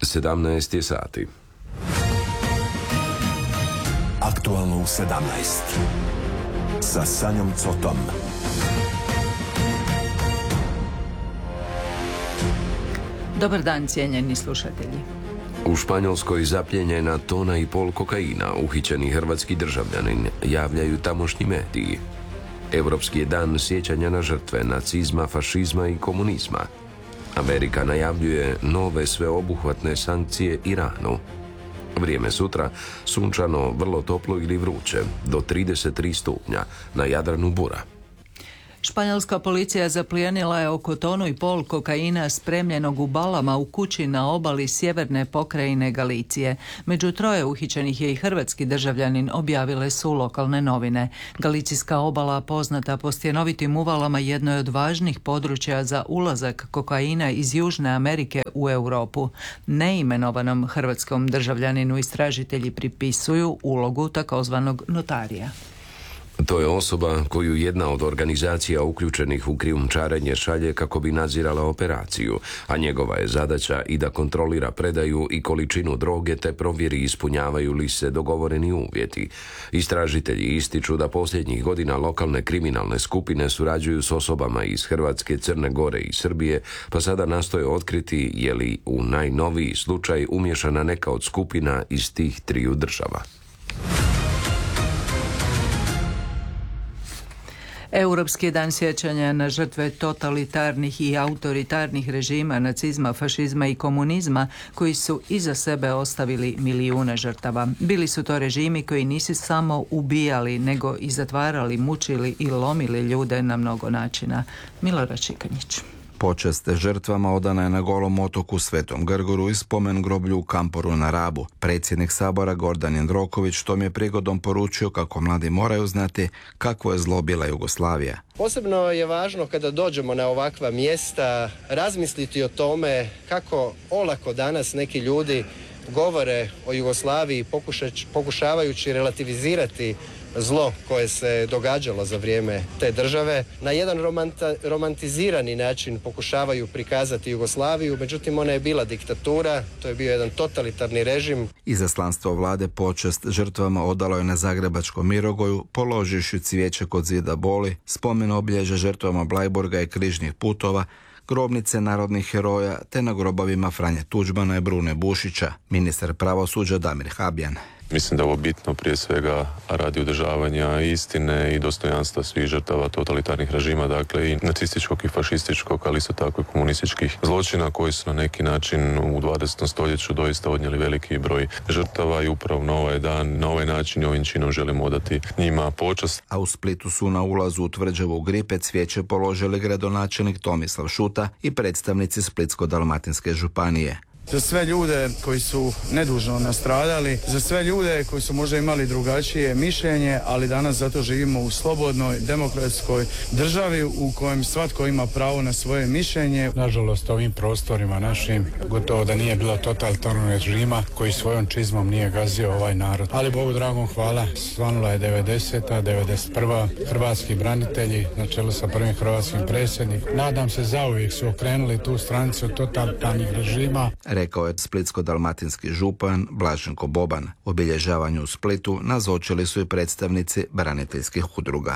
17 je sati. Aktualno u 17. Sa Sanjom Cotom. Dobar dan, cijenjeni slušatelji. U Španjolskoj zapljenjena 1,5 tona kokaina, uhićeni hrvatski državljanin, javljaju tamošnji mediji. Europski je dan sjećanja na žrtve nacizma, fašizma i komunizma. Amerika najavljuje nove sveobuhvatne sankcije Iranu. Vrijeme sutra, sunčano, vrlo toplo ili vruće, do 33 stupnja, na Jadranu bura. Španjolska policija zaplijenila je oko 1,5 tona kokaina spremljenog u balama u kući na obali sjeverne pokrajine Galicije. Među 3 uhićenih je i hrvatski državljanin, objavile su lokalne novine. Galicijska obala, poznata po stjenovitim uvalama, jedno je od važnih područja za ulazak kokaina iz Južne Amerike u Europu. Neimenovanom hrvatskom državljaninu istražitelji pripisuju ulogu takozvanog notarija. To je osoba koju jedna od organizacija uključenih u krijumčarenje šalje kako bi nadzirala operaciju, a njegova je zadaća i da kontrolira predaju i količinu droge te provjeri ispunjavaju li se dogovoreni uvjeti. Istražitelji ističu da posljednjih godina lokalne kriminalne skupine surađuju s osobama iz Hrvatske, Crne Gore i Srbije, pa sada nastoje otkriti je li u najnoviji slučaj umiješana neka od skupina iz tih 3 država. Europski dan sjećanja na žrtve totalitarnih i autoritarnih režima, nacizma, fašizma i komunizma koji su iza sebe ostavili milijune žrtava. Bili su to režimi koji nisu samo ubijali, nego i zatvarali, mučili i lomili ljude na mnogo načina. Milorad Šikanjić. Počast žrtvama odana je na Golom otoku Svetom Grgoru i spomen groblju u Kamporu na Rabu. Predsjednik Sabora Gordan Jandroković tom je prigodom poručio kako mladi moraju znati kakvo je zlo bila Jugoslavija. Posebno je važno kada dođemo na ovakva mjesta razmisliti o tome kako olako danas neki ljudi govore o Jugoslaviji pokušavajući relativizirati zlo koje se događalo za vrijeme te države. Na jedan romantizirani način pokušavaju prikazati Jugoslaviju, međutim ona je bila diktatura, to je bio jedan totalitarni režim. Izaslanstvo vlade počast žrtvama odalo je na Zagrebačkom Mirogoju, položivši cvijeće kod zida boli, spomen obilježja žrtvama Bleiburga i križnih putova, grobnice narodnih heroja te na grobovima Franje Tuđmana i Brune Bušića. Ministar pravosuđa Damir Habjan. Mislim da je ovo bitno prije svega radi održavanja istine i dostojanstva svih žrtava totalitarnih režima, dakle i nacističkog i fašističkog, ali isto tako i komunističkih zločina koji su na neki način u 20. stoljeću doista odnijeli veliki broj žrtava i upravo na ovaj dan, na ovaj način i ovim činom želimo odati njima počast. A u Splitu su na ulazu u tvrđavu Gripe cvijeće položili gradonačelnik Tomislav Šuta i predstavnici Splitsko-dalmatinske županije. Za sve ljude koji su nedužno nastradali, za sve ljude koji su možda imali drugačije mišljenje, ali danas zato živimo u slobodnoj, demokratskoj državi u kojem svatko ima pravo na svoje mišljenje. Nažalost, ovim prostorima našim gotovo da nije bilo totalitarnog režima koji svojom čizmom nije gazio ovaj narod. Ali Bogu dragom hvala, svanula je 90. 91. Hrvatski branitelji na čelu sa prvim hrvatskim predsjednikom. Nadam se zauvijek su okrenuli tu stranicu totalitarnih režima, rekao je splitsko-dalmatinski župan Blaženko Boban. Obilježavanju u Splitu nazočili su i predstavnici braniteljskih udruga.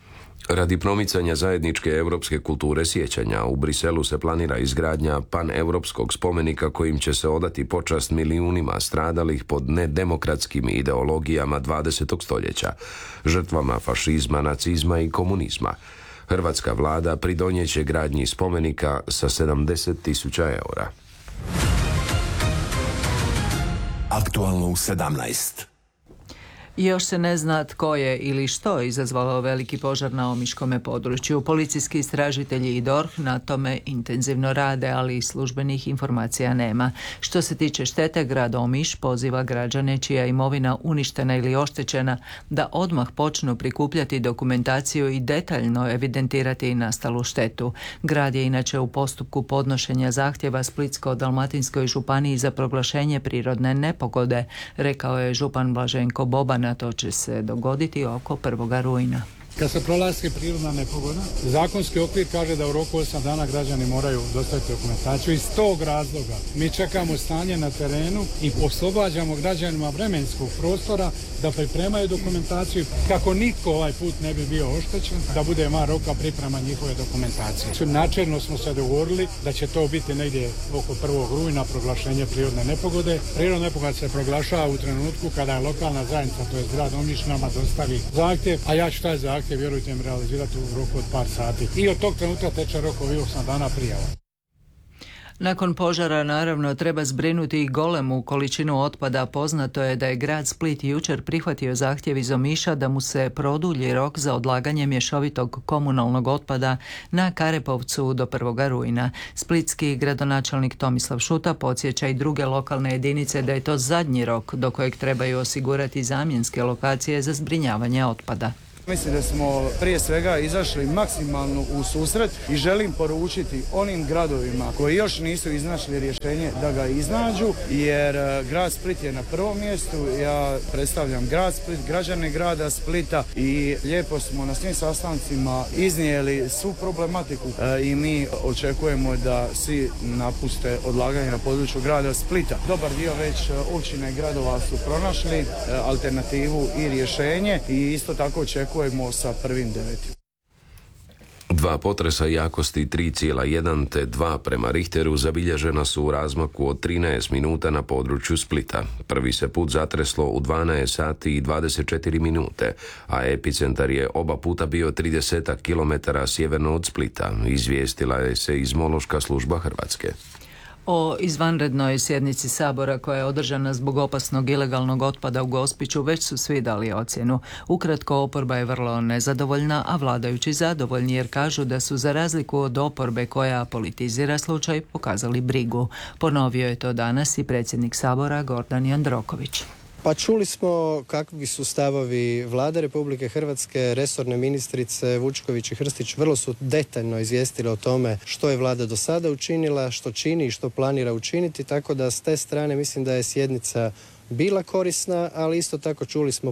Radi promicanja zajedničke europske kulture sjećanja, u Briselu se planira izgradnja paneuropskog spomenika kojim će se odati počast milijunima stradalih pod nedemokratskim ideologijama 20. stoljeća, žrtvama fašizma, nacizma i komunizma. Hrvatska vlada pridonijeće gradnji spomenika sa 70.000 eura. Aktualno u 17. Još se ne zna tko je ili što izazvalo veliki požar na Omiškome području. Policijski istražitelji i DORH na tome intenzivno rade, ali i službenih informacija nema. Što se tiče štete, grad Omiš poziva građane čija je imovina uništena ili oštećena da odmah počnu prikupljati dokumentaciju i detaljno evidentirati nastalu štetu. Grad je inače u postupku podnošenja zahtjeva Splitsko-dalmatinskoj županiji za proglašenje prirodne nepogode, rekao je župan Blaženko Boban. To će se dogoditi oko 1. rujna. Kad se proglasi prirodna nepogoda, zakonski okvir kaže da u roku 8 dana građani moraju dostaviti dokumentaciju. Iz tog razloga mi čekamo stanje na terenu i oslobađamo građanima vremenskog prostora da pripremaju dokumentaciju kako niko ovaj put ne bi bio oštećen, da bude van roka priprema njihove dokumentacije. Načelno smo se dogovorili da će to biti negdje oko 1. rujna proglašenje prirodne nepogode. Prirodna nepogoda se proglašava u trenutku kada je lokalna zajednica, to je grad Omiš, nama dostavi zahtjev, a ja ću taj zahtjev, vjerujte mi, realizirati u roku od par sati. I od tog trenutka teče rok ovih 8 dana prijava. Nakon požara naravno treba zbrinuti i golemu količinu otpada. Poznato je da je grad Split jučer prihvatio zahtjev iz Omiša da mu se produlji rok za odlaganje mješovitog komunalnog otpada na Karepovcu do 1. rujna. Splitski gradonačelnik Tomislav Šuta podsjeća i druge lokalne jedinice da je to zadnji rok do kojeg trebaju osigurati zamjenske lokacije za zbrinjavanje otpada. Mislim da smo prije svega izašli maksimalno u susret i želim poručiti onim gradovima koji još nisu iznašli rješenje da ga iznađu, jer grad Split je na prvom mjestu. Ja predstavljam grad Split, građane grada Splita i lijepo smo na svim sastancima iznijeli svu problematiku i mi očekujemo da svi napuste odlaganje na području grada Splita. Dobar dio već općine i gradova su pronašli alternativu i rješenje i isto tako očekujemo sa 1.9. 2 potresa jakosti 3,1 te 2 prema Richteru zabilježena su u razmaku od 13 minuta na području Splita. Prvi se put zatreslo u 12 sati i 24 minute, a epicentar je oba puta bio 30 km sjeverno od Splita, izvijestila je Seizmološka služba Hrvatske. O izvanrednoj sjednici Sabora koja je održana zbog opasnog ilegalnog otpada u Gospiću već su svi dali ocjenu. Ukratko, oporba je vrlo nezadovoljna, a vladajući zadovoljni jer kažu da su za razliku od oporbe koja politizira slučaj pokazali brigu. Ponovio je to danas i predsjednik Sabora Gordan Jandroković. Pa čuli smo kakvi su stavovi Vlade Republike Hrvatske, resorne ministrice Vučković i Hrstić vrlo su detaljno izvijestile o tome što je Vlada do sada učinila, što čini i što planira učiniti, tako da s te strane mislim da je sjednica bila korisna, ali isto tako čuli smo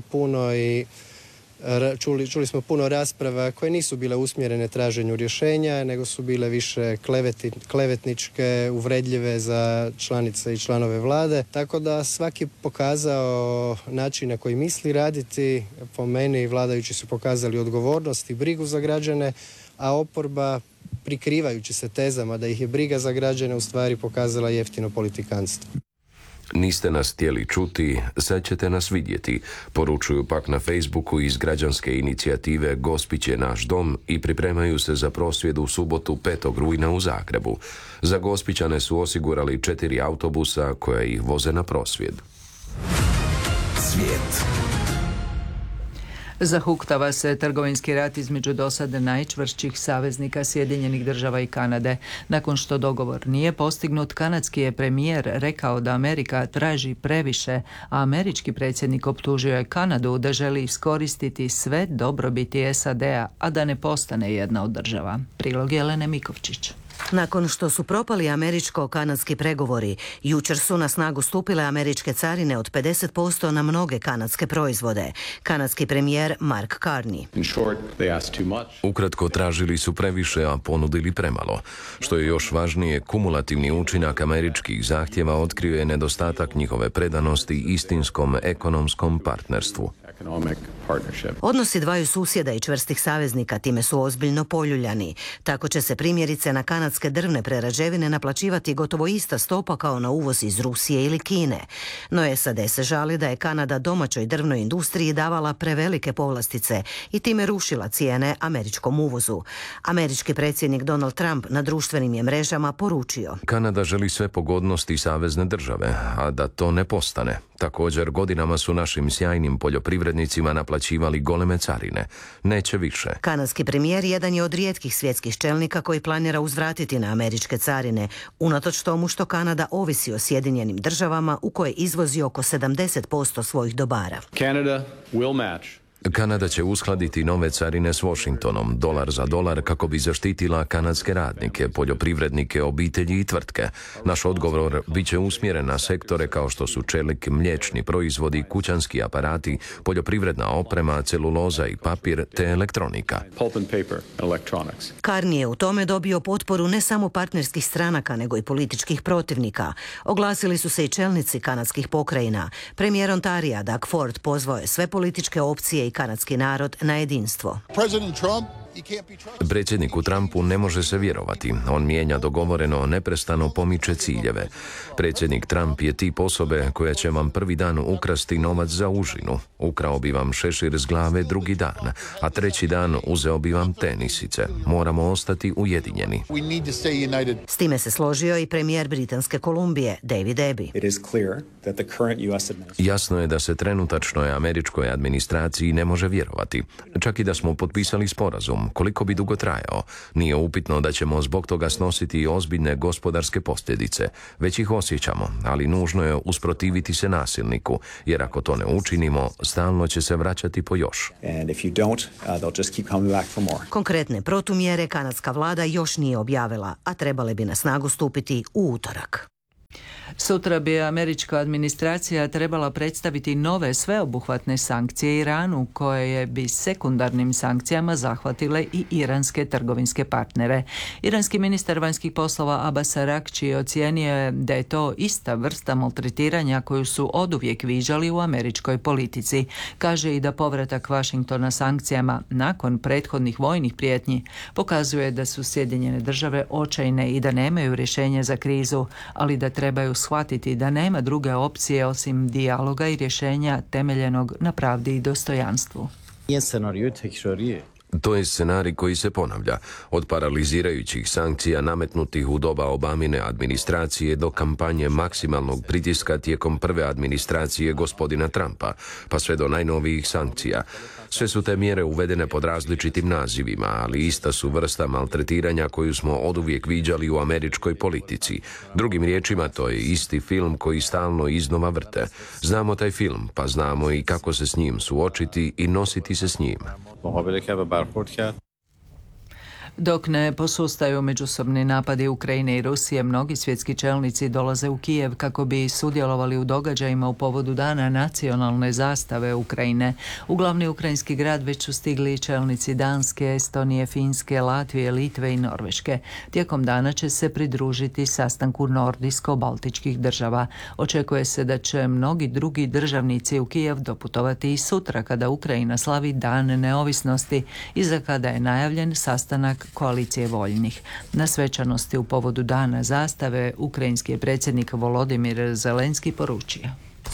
puno rasprava koje nisu bile usmjerene traženju rješenja, nego su bile više klevetničke, uvredljive za članice i članove Vlade. Tako da svaki pokazao način na koji misli raditi. Po meni vladajući su pokazali odgovornost i brigu za građane, a oporba, prikrivajući se tezama da ih je briga za građane, u stvari pokazala jeftino politikanstvo. Niste nas htjeli čuti, sad ćete nas vidjeti, poručuju pak na Facebooku iz građanske inicijative Gospić je naš dom i pripremaju se za prosvjed u subotu 5. rujna u Zagrebu. Za Gospićane su osigurali 4 autobusa koja ih voze na prosvjed. Svijet. Zahuktava se trgovinski rat između dosad najčvršćih saveznika Sjedinjenih Država i Kanade. Nakon što dogovor nije postignut, kanadski je premijer rekao da Amerika traži previše, a američki predsjednik optužio je Kanadu da želi iskoristiti sve dobrobiti SAD-a, a da ne postane jedna od država. Prilog Jelene Mikovčić. Nakon što su propali američko-kanadski pregovori, jučer su na snagu stupile američke carine od 50% na mnoge kanadske proizvode. Kanadski premijer Mark Carney. Ukratko, tražili su previše, a ponudili premalo. Što je još važnije, kumulativni učinak američkih zahtjeva otkrio je nedostatak njihove predanosti istinskom ekonomskom partnerstvu. Odnosi dvaju susjeda i čvrstih saveznika time su ozbiljno poljuljani. Tako će se primjerice na kanadske drvne prerađevine naplaćivati gotovo ista stopa kao na uvoz iz Rusije ili Kine. No SAD se žali da je Kanada domaćoj drvnoj industriji davala prevelike povlastice i time rušila cijene američkom uvozu. Američki predsjednik Donald Trump na društvenim je mrežama poručio: Kanada želi sve pogodnosti savezne države, a da to ne postane. Također, godinama su našim sjajnim poljoprivrednicima naplaćivali goleme carine. Neće više. Kanadski premijer jedan je od rijetkih svjetskih čelnika koji planira uzvratiti na američke carine, unatoč tomu što Kanada ovisi o Sjedinjenim Državama u koje izvozi oko 70% svojih dobara. Canada will match Kanada će uskladiti nove carine s Washingtonom, dolar za dolar, kako bi zaštitila kanadske radnike, poljoprivrednike, obitelji i tvrtke. Naš odgovor bit će usmjeren na sektore kao što su čelik, mliječni proizvodi, kućanski aparati, poljoprivredna oprema, celuloza i papir te elektronika. Carney je u tome dobio potporu ne samo partnerskih stranaka, nego i političkih protivnika. Oglasili su se i čelnici kanadskih pokrajina. Premijer Ontarija Doug Ford pozvao je sve političke opcije i kanadski narod na jedinstvo. Predsjedniku Trumpu ne može se vjerovati. On mijenja dogovoreno, neprestano pomiče ciljeve. Predsjednik Trump je tip osobe koja će vam prvi dan ukrasti novac za užinu. Ukrao bi vam šešir s glave drugi dan, a treći dan uzeo bi vam tenisice. Moramo ostati ujedinjeni. S time se složio i premijer Britanske Kolumbije, David Eby. Jasno je da se trenutačnoj američkoj administraciji ne može vjerovati. Čak i da smo potpisali sporazum, koliko bi dugo trajao. Nije upitno da ćemo zbog toga snositi i ozbiljne gospodarske posljedice. Već ih osjećamo, ali nužno je usprotiviti se nasilniku, jer ako to ne učinimo, stalno će se vraćati po još. Konkretne protumjere kanadska vlada još nije objavila, a trebale bi na snagu stupiti u utorak. Sutra bi američka administracija trebala predstaviti nove sveobuhvatne sankcije Iranu, koje bi sekundarnim sankcijama zahvatile i iranske trgovinske partnere. Iranski ministar vanjskih poslova Abbas Araghči ocijenio je da je to ista vrsta maltretiranja koju su oduvijek viđali u američkoj politici. Kaže i da povratak Washingtona sankcijama nakon prethodnih vojnih prijetnji pokazuje da su Sjedinjene države očajne i da nemaju rješenje za krizu, ali da trebaju shvatiti da nema druge opcije osim dijaloga i rješenja temeljenog na pravdi i dostojanstvu. To je scenarij koji se ponavlja, od paralizirajućih sankcija nametnutih u doba Obamine administracije do kampanje maksimalnog pritiska tijekom prve administracije gospodina Trumpa, pa sve do najnovijih sankcija. Sve su te mjere uvedene pod različitim nazivima, ali ista su vrsta maltretiranja koju smo oduvijek viđali u američkoj politici. Drugim riječima, to je isti film koji stalno iznova vrte. Znamo taj film, pa znamo i kako se s njim suočiti i nositi se s njim. Dok ne posustaju međusobni napadi Ukrajine i Rusije, mnogi svjetski čelnici dolaze u Kijev kako bi sudjelovali u događajima u povodu Dana nacionalne zastave Ukrajine. U glavni ukrajinski grad već su stigli čelnici Danske, Estonije, Finske, Latvije, Litve i Norveške. Tijekom dana će se pridružiti sastanku nordijsko-baltičkih država. Očekuje se da će mnogi drugi državnici u Kijev doputovati i sutra kada Ukrajina slavi Dan neovisnosti i za kada je najavljen sastanak koalicije voljnih. Na svečanosti u povodu Dana zastave ukrajinski je predsjednik Volodimir Zelenski poručio.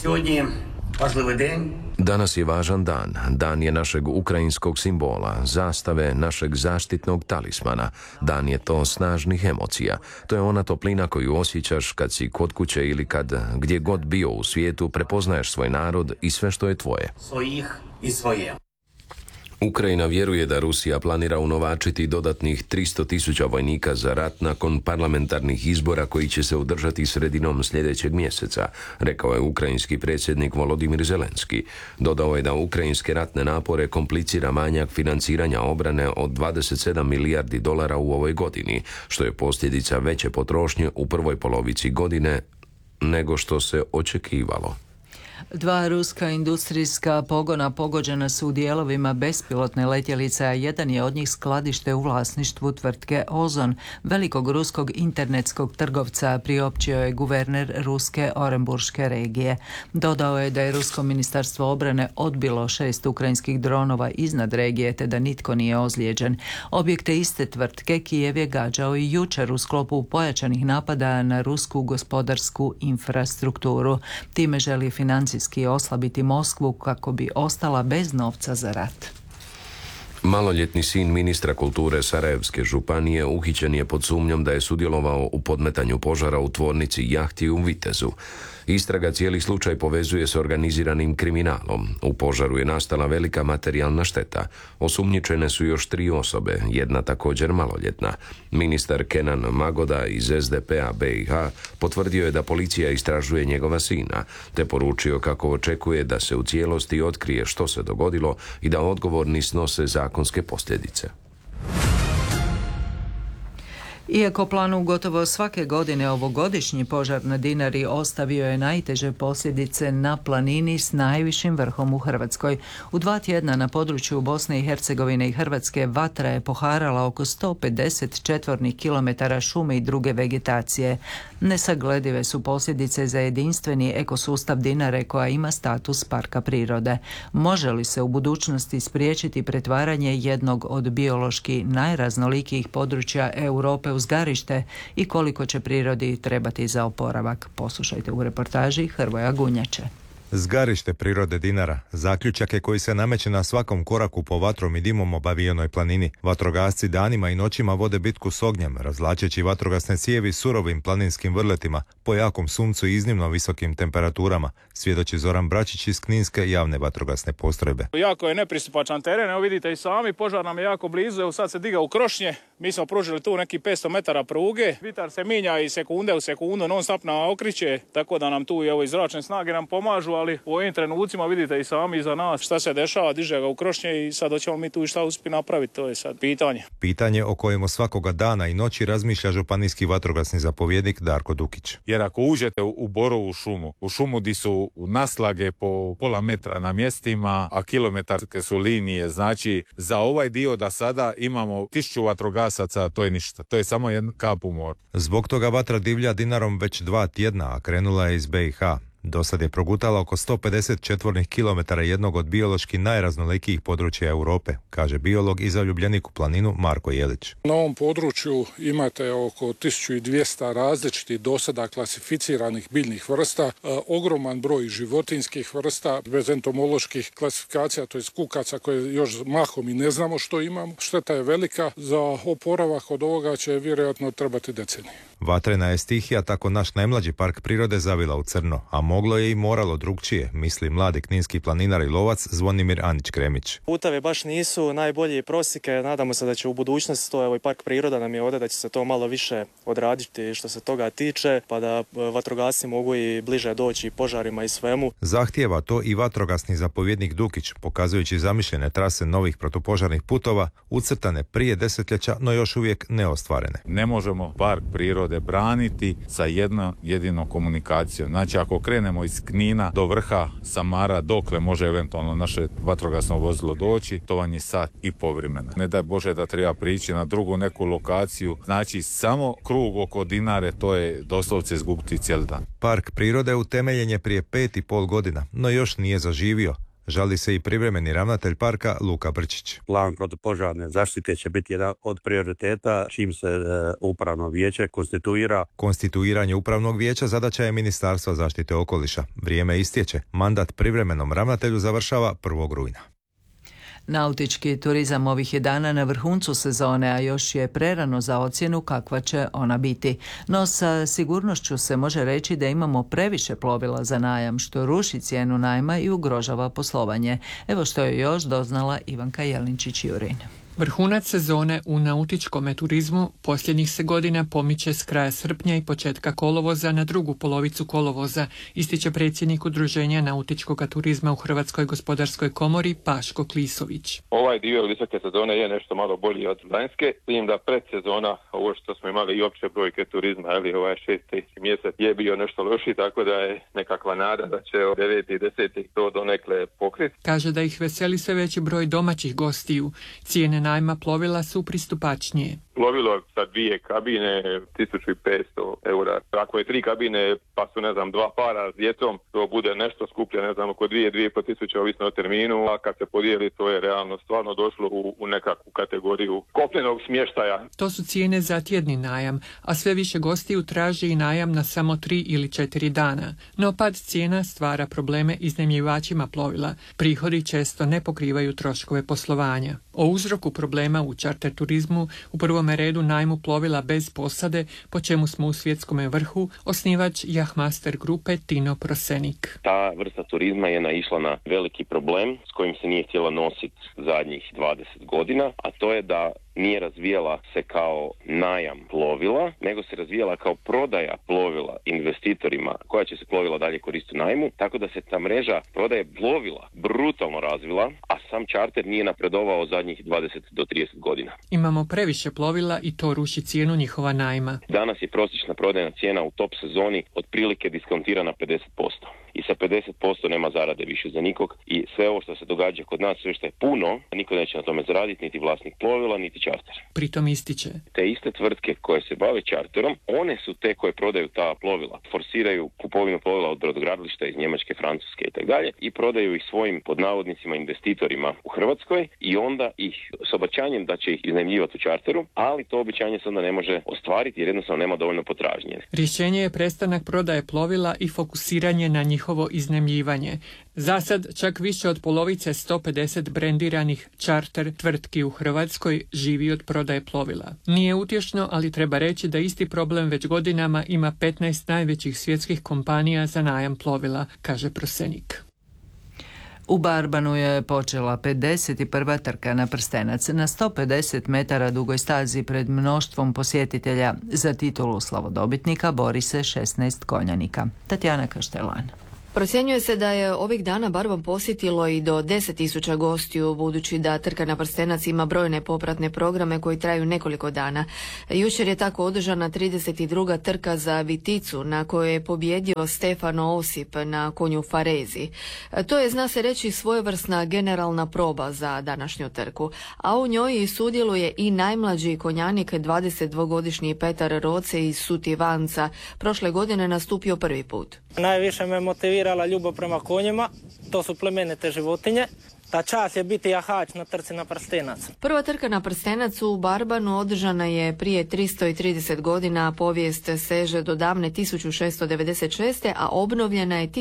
Danas je važan dan. Dan je našeg ukrajinskog simbola, zastave, našeg zaštitnog talismana. Dan je to snažnih emocija. To je ona toplina koju osjećaš kad si kod kuće ili kad gdje god bio u svijetu prepoznaješ svoj narod i sve što je tvoje. Svojih i svoje. Ukrajina vjeruje da Rusija planira unovačiti dodatnih 300.000 vojnika za rat nakon parlamentarnih izbora koji će se održati sredinom sljedećeg mjeseca, rekao je ukrajinski predsjednik Volodimir Zelenski. Dodao je da ukrajinske ratne napore komplicira manjak financiranja obrane od 27 milijardi dolara u ovoj godini, što je posljedica veće potrošnje u prvoj polovici godine nego što se očekivalo. 2 ruska industrijska pogona pogođena su u dijelovima bespilotne letjelice, a jedan je od njih skladište u vlasništvu tvrtke Ozon, velikog ruskog internetskog trgovca, priopćio je guverner ruske Orenburške regije. Dodao je da je rusko ministarstvo obrane odbilo 6 ukrajinskih dronova iznad regije, te da nitko nije ozlijeđen. Objekte iste tvrtke Kijev je gađao i jučer u sklopu pojačanih napada na rusku gospodarsku infrastrukturu. Time želi financijski oslabiti Moskvu kako bi ostala bez novca za rat. Maloljetni sin ministra kulture Sarajevske županije uhićen je pod sumnjom da je sudjelovao u podmetanju požara u tvornici jahti u Vitezu. Istraga cijeli slučaj povezuje s organiziranim kriminalom. U požaru je nastala velika materijalna šteta. Osumnjičene su još 3 osobe, jedna također maloljetna. Ministar Kenan Magoda iz SDP-a BiH potvrdio je da policija istražuje njegova sina, te poručio kako očekuje da se u cijelosti otkrije što se dogodilo i da odgovorni snose zakonske posljedice. Iako planu gotovo svake godine ovogodišnji požar na Dinari ostavio je najteže posljedice na planini s najvišim vrhom u Hrvatskoj. U 2 tjedna na području Bosne i Hercegovine i Hrvatske vatra je poharala oko 150 četvornih kilometara šume i druge vegetacije. Nesagledive su posljedice za jedinstveni ekosustav Dinare koja ima status parka prirode. Može li se u budućnosti spriječiti pretvaranje jednog od biološki najraznolikijih područja Europe u uzgarište i koliko će prirodi trebati za oporavak? Poslušajte u reportaži Hrvoja Gunjače. Zgarište prirode Dinara, zaključak je koji se nameće na svakom koraku po vatrom i dimom obavijenoj planini. Vatrogasci danima i noćima vode bitku s ognjem, razvlačeći vatrogasne cijevi surovim planinskim vrletima, po jakom suncu i iznimno visokim temperaturama, svjedoči Zoran Bračić iz Kninske javne vatrogasne postrojbe. Jako je nepristupačan teren, evo vidite i sami, požar nam je jako blizu, evo sad se diga u Krošnje, mi smo pružili tu neki 500 metara pruge, vitar se minja i sekunde u sekundu, non stop na okriće, tako da nam tu evo i zračne snage nam pomažu, ali u ovim trenucima vidite i sami iza nas šta se dešava, diže ga u Krošnje i sad hoćemo mi tu i šta uspjeti napraviti, to je sad pitanje. Pitanje o kojemu svakoga dana i noći razmišlja županijski vatrogasni zapovjednik Darko Dukić. Jer ako uđete u Borovu šumu di su naslage po pola metra na mjestima, a kilometarske su linije, znači za ovaj dio da sada imamo 1000 vatrogasaca, to je ništa, to je samo jedan kap u moru. Zbog toga vatra divlja Dinarom već 2 tjedna, a krenula je iz BiH. Do sad je progutala oko 150 četvornih kilometara jednog od biološki najraznolikijih područja Europe, kaže biolog i zaljubljenik u planinu Marko Jelić. Na ovom području imate oko 1200 različitih dosada klasificiranih biljnih vrsta, ogroman broj životinjskih vrsta, bez entomoloških klasifikacija, to je kukaca koje još mahom i ne znamo što imamo. Šteta je velika, za oporavak od ovoga će vjerojatno trebati decenije. Vatrena je stihija tako naš najmlađi park prirode zavila u crno, a moglo je i moralo drugčije, misli mladi kninski planinar i lovac Zvonimir Anić-Kremić. Puteve baš nisu najbolji prosike, nadamo se da će u budućnosti to, evo i park priroda nam je ovdje, da će se to malo više odraditi što se toga tiče, pa da vatrogasci mogu i bliže doći požarima i svemu. Zahtijeva to i vatrogasni zapovjednik Dukić, pokazujući zamišljene trase novih protupožarnih putova, ucrtane prije desetljeća, no još uvijek neostvarene. Ne možemo park prirode braniti sa jedinom komunikacijom. Znači ako krenemo iz Knina do vrha Samara, dokle može eventualno naše vatrogasno vozilo doći, to vam je sat i pol vremena. Ne daj Bože da treba prići na drugu neku lokaciju, znači samo krug oko Dinare, to je doslovce izgubiti cijeli dan. Park prirode utemeljen je prije 5,5 godina, no još nije zaživio. Žali se i privremeni ravnatelj parka Luka Brčić. Plan protupožarne zaštite će biti jedan od prioriteta čim se upravno vijeće konstituira. Konstituiranje upravnog vijeća zadaća je Ministarstva zaštite okoliša. Vrijeme istječe. Mandat privremenom ravnatelju završava 1. rujna. Nautički turizam ovih je dana na vrhuncu sezone, a još je prerano za ocjenu kakva će ona biti. No sa sigurnošću se može reći da imamo previše plovila za najam, što ruši cijenu najma i ugrožava poslovanje. Evo što je još doznala Ivanka Jelinčić-Jurin. Vrhunac sezone u nautičkom turizmu posljednjih se godina pomiče s kraja srpnja i početka kolovoza na drugu polovicu kolovoza, ističe predsjednik Udruženja nautičkog turizma u Hrvatskoj gospodarskoj komori Paško Klisović. Ovaj dio visoke sezone je nešto malo bolji od lanjske, vidim da predsezona, ovo što smo imali i opće brojke turizma, ali ovaj 6. mjesec je bio nešto loši, tako da je nekakva nada da će od 9. i 10. to donekle pokriti. Kaže da ih veseli sve veći broj domaćih gostiju. Cijene najma plovila su pristupačnije. Plovilo sa 2 kabine, 1500 eura. Ako je 3 kabine, pa su, 2 para s djecom, to bude nešto skuplje, oko 2-2,5 tisuće, ovisno o terminu, a kad se podijeli, to je realno stvarno došlo u nekakvu kategoriju kopnenog smještaja. To su cijene za tjedni najam, a sve više gostiju traži i najam na samo 3 ili 4 dana. No pad cijena stvara probleme iznajmljivačima plovila. Prihodi često ne pokrivaju troškove poslovanja. O uzroku problema u čarter turizmu, u prvome redu najmu plovila bez posade, po čemu smo u svjetskome vrhu, osnivač Yachtmaster grupe Tino Prosenik. Ta vrsta turizma je naišla na veliki problem s kojim se nije htjela nositi zadnjih 20 godina, a to je da nije razvijala se kao najam plovila, nego se razvijala kao prodaja plovila investitorima koja će se plovila dalje koristiti u najmu, tako da se ta mreža prodaje plovila brutalno razvila, a sam čarter nije napredovao zadnjih 20 do 30 godina. Imamo previše plovila i to ruši cijenu njihova najma. Danas je prosječna prodajna cijena u top sezoni otprilike diskontirana 50%. I sa 50% nema zarade više za nikog i sve ovo što se događa kod nas, sve što je puno, niko neće na tome zaraditi, niti vlasnik plovila, niti čarter. Pritom ističe. Te iste tvrtke koje se bave čarterom, one su te koje prodaju ta plovila, forsiraju kupovinu plovila od brodogradilišta iz Njemačke, Francuske i tako dalje i prodaju ih svojim pod navodnicima investitorima u Hrvatskoj i onda ih s obećanjem da će ih iznajmljivati u čarteru, ali to obećanje se onda ne može ostvariti jer jednostavno nema dovoljno potražnje. Rješenje je prestanak prodaje plovila i fokusiranje na njihovo iznajmljivanje. Za sad čak više od polovice 150 brendiranih čarter tvrtki u Hrvatskoj živi od prodaje plovila. Nije utješno, ali treba reći da isti problem već godinama ima 15 najvećih svjetskih kompanija za najam plovila, kaže Prosenik. U Barbanu je počela 51. trka na prstenac. Na 150 metara dugoj stazi pred mnoštvom posjetitelja za titulu slavodobitnika bori se 16 konjanika. Tatjana Kaštelan. Procjenjuje se da je ovih dana Barban posjetilo i do 10.000 gostiju, budući da trka na prstenac ima brojne popratne programe koji traju nekoliko dana. Jučer je tako održana 32. trka za Viticu, na kojoj je pobjedio Stefano Osip na konju Farezi. To je, zna se reći, svojevrsna generalna proba za današnju trku, a u njoj sudjeluje i najmlađi konjanik, 22-godišnji Petar Roce iz Sutivanca. Prošle godine nastupio prvi put. Najviše me motivirala ljubav prema konjima, to su plemenite životinje. Ta čast je biti jahač na trci na prstenac. Prva trka na prstenac u Barbanu održana je prije 330 godina, povijest seže do davne 1696. a obnovljena je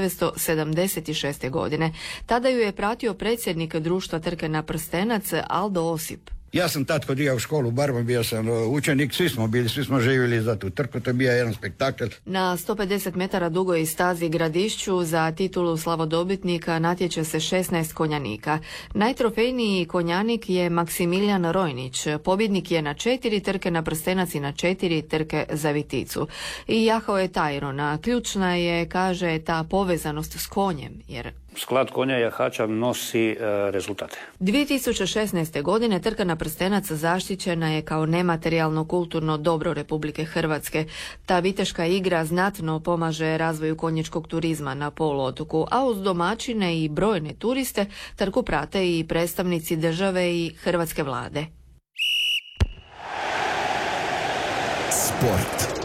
1976. godine. Tada ju je pratio predsjednik društva trke na prstenac Aldo Osip. Ja sam tad kad u školu u Barban, bio sam učenik, svi smo živjeli za tu trku, to je bio jedan spektakl. Na 150 metara dugoj stazi Gradišću za titulu slavodobitnika natječe se 16 konjanika. Najtrofejniji konjanik je Maksimilijan Rojnić, pobjednik je na 4 trke na prstenac i na 4 trke za Viticu. I jahao je Tajrona. Ključna je, kaže, ta povezanost s konjem, jer sklad konja jahača nosi rezultate. 2016. godine trka na prstenac zaštićena je kao nematerijalno kulturno dobro Republike Hrvatske. Ta viteška igra znatno pomaže razvoju konjičkog turizma na poluotoku, a uz domaćine i brojne turiste trku prate i predstavnici države i hrvatske vlade. Sport.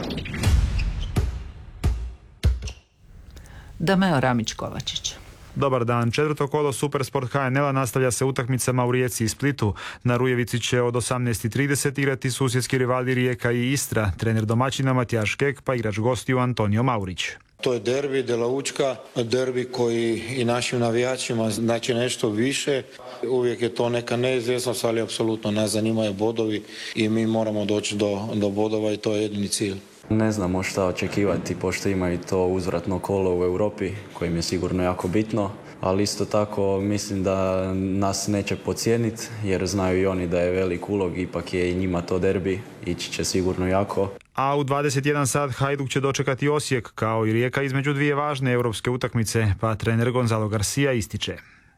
Dameo Ramić-Kovačić. Dobar dan. Četvrto kolo Supersport HNL-a nastavlja se utakmicama u Rijeci i Splitu. Na Rujevici će od 18:30 igrati susjedski rivali Rijeka i Istra. Trener domaćina Matijaš Kek, pa igrač gostiju Antonio Maurić. To je derbi Dela Učka, derbi koji i našim navijačima znači nešto više. Uvijek je to neka neizvjesnost, ali apsolutno nas zanimaju bodovi i mi moramo doći do bodova i to je jedini cilj. Ne znamo šta očekivati, pošto imaju to uzvratno kolo u Europi, kojim je sigurno jako bitno, ali isto tako mislim da nas neće podcijeniti, jer znaju i oni da je velik ulog, ipak je i njima to derbi, ići će sigurno jako. A u 21 sat Hajduk će dočekati Osijek, kao i Rijeka, između dvije važne europske utakmice, pa trener Gonzalo Garcia ističe.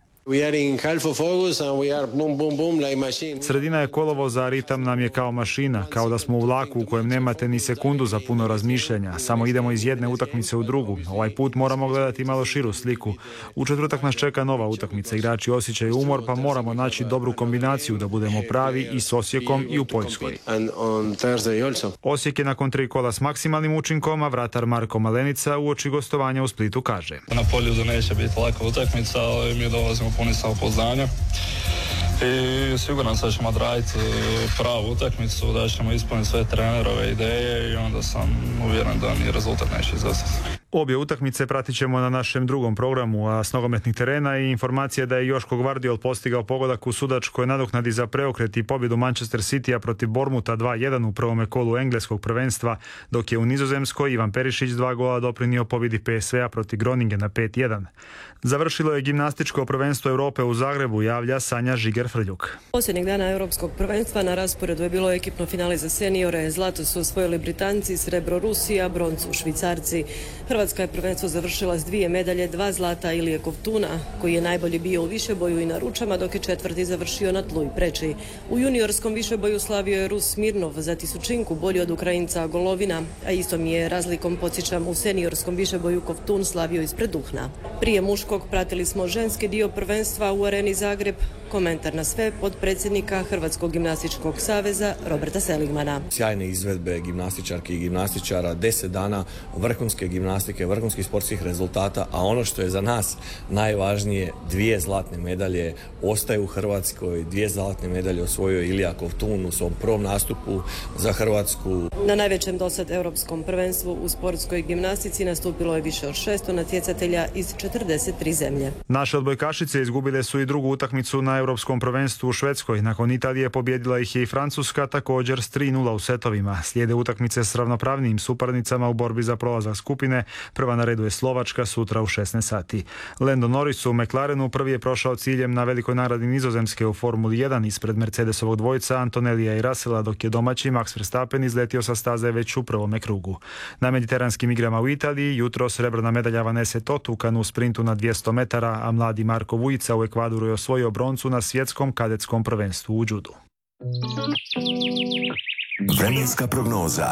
Sredina je kolovoza, a ritam nam je kao mašina, kao da smo u vlaku u kojem nemate ni sekundu za puno razmišljanja, samo idemo iz jedne utakmice u drugu. Ovaj put moramo gledati malo širu sliku. U četvrtak nas čeka nova utakmica, igrači osjećaju umor, pa moramo naći dobru kombinaciju da budemo pravi i s Osijekom i u Poljskoj. Osijek je nakon 3 kola s maksimalnim učinkom, a vratar Marko Malenica uoči gostovanja u Splitu kaže: na Poljudu neće biti laka utakmica, ali mi dolazimo puni samopouzdanja i siguran sam da ćemo odraditi pravu utakmicu, da ćemo ispuniti sve trenerove ideje i onda sam uvjeren da ni rezultat neće izostati. Obje utakmice pratit ćemo na našem drugom programu, a s nogometnih terena i informacija da je Joško Gvardiol postigao pogodak u sudačkoj nadoknadi za preokret i pobjedu Manchester Citya protiv Bournemoutha 2-1 u prvome kolu engleskog prvenstva, dok je u Nizozemskoj Ivan Perišić 2 gola doprinio pobjedi PSV-a protiv Groningena 5-1. Završilo je gimnastičko prvenstvo Europe u Zagrebu, javlja Sanja Žiger-Frljuk. Posljednjeg dana Europskog prvenstva na rasporedu je bilo ekipno finale za seniore. Zlato su osvojili Britanci, srebro Rusija, broncu Švicarci. Hrvatska je prvenstvo završila s 2 medalje, 2 zlata Ilije Kovtuna, koji je najbolji bio u višeboju i na ručama, dok je četvrti završio na tlu i preči. U juniorskom višeboju slavio je Rus Smirnov za tisućinku, bolji od Ukrajinca Golovina, a istom je razlikom, podsjećam, u seniorskom višeboju Kovtun slavio ispred Duhna. Prije muškog pratili smo ženski dio prvenstva u Areni Zagreb. Komentar na sve potpredsjednika Hrvatskog gimnastičkog saveza Roberta Seligmana. Sjajne izvedbe gimnastičarki i gimnastičara, 10 dana vrhunske gimnastike, vrhunskih sportskih rezultata, a ono što je za nas najvažnije, 2 zlatne medalje ostaju u Hrvatskoj, 2 zlatne medalje osvojio Ilija Kovtun u svom prvom nastupu za Hrvatsku. Na najvećem dosad europskom prvenstvu u sportskoj gimnastici nastupilo je više od 600 natjecatelja iz 43 zemlje. Naše odbojkašice izgubile su i drugu utakmicu na europskom prvenstvu u Švedskoj. Nakon Italije pobijedila ih je i Francuska, također s 3-0 u setovima. Slijede utakmice s ravnopravnim suparnicama u borbi za prolazak skupine. Prva na redu je Slovačka sutra u 16 sati. Lando Norris u McLarenu prvi je prošao ciljem na velikoj nagradi Nizozemske u Formuli 1 ispred Mercedesovog dvojca Antonellija i Russella, dok je domaći Max Verstappen izletio sa staze već u prvome krugu. Na mediteranskim igrama u Italiji jutro srebrna medalja Vanese Totukan u sprintu na 200 metara, a mladi Marko Vujica u Ekvadoru je osvojio broncu na svjetskom kadetskom prvenstvu u judu. Vremenska prognoza.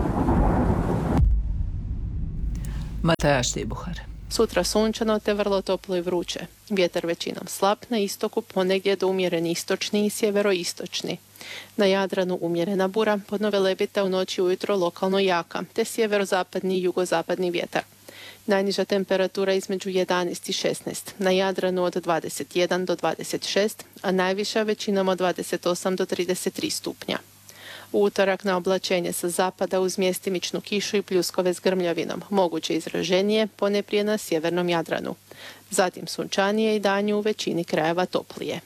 Mataja Štibuhar. Sutra sunčano te vrlo toplo i vruće. Vjetar većinom slab, na istoku ponegdje do umjereni istočni i sjeveroistočni. Na Jadranu umjerena bura, podno Velebita u noći ujutro lokalno jaka, te sjeverozapadni i jugozapadni vjetar. Najniža temperatura između 11 i 16, na Jadranu od 21 do 26, a najviša većinom od 28 do 33 stupnja. U utorak na oblačenje sa zapada uz mjestimičnu kišu i pljuskove s grmljavinom, moguće izraženije, ponajprije na sjevernom Jadranu. Zatim sunčanije i danju u većini krajeva toplije.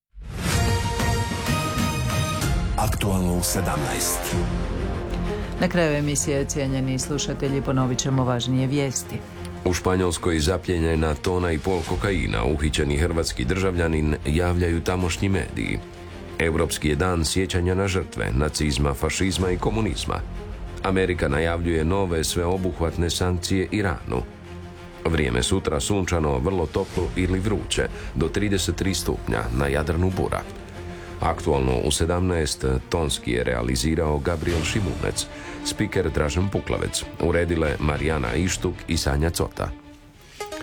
Aktualno u 17. Na kraju emisije, cijenjeni slušatelji, ponovit ćemo važnije vijesti. U Španjolskoj zapljenjena 1,5 tona kokaina, uhićeni hrvatski državljanin, javljaju tamošnji mediji. Europski je dan sjećanja na žrtve nacizma, fašizma i komunizma. Amerika najavljuje nove sveobuhvatne sankcije Iranu. Vrijeme sutra sunčano, vrlo toplo ili vruće, do 33 stupnja, na Jadranu bura. Aktualno u 17 tonski je realizirao Gabriel Šimunec, spiker Dražen Puklavec, uredile Marijana Ištuk i Sanja Cota.